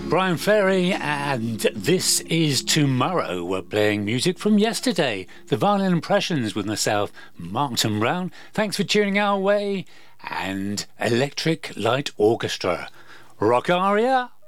Brian Ferry, and this is Tomorrow. We're playing music from yesterday. The Violin Impressions with myself, Martin Brown. Thanks for tuning our way. And Electric Light Orchestra. Rock aria.